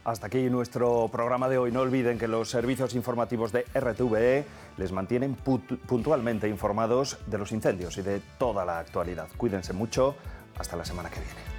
Hasta aquí nuestro programa de hoy. No olviden que los servicios informativos de RTVE les mantienen puntualmente informados de los incendios y de toda la actualidad. Cuídense mucho. Hasta la semana que viene.